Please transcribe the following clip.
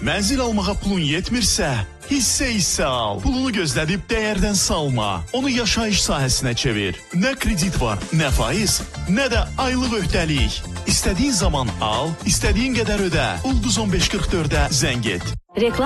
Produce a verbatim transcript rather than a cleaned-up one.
Mənzil almağa pulun yetmirsə, hissə-hissə al. Pulunu gözlədib dəyərdən salma. Onu yaşayış sahəsinə çevir. Nə kredit var, nə faiz, nə də aylıq öhdəlik. İstədiyin zaman al, istədiyin qədər ödə. Ulduz on beş qırx dördə zəng et. Reklam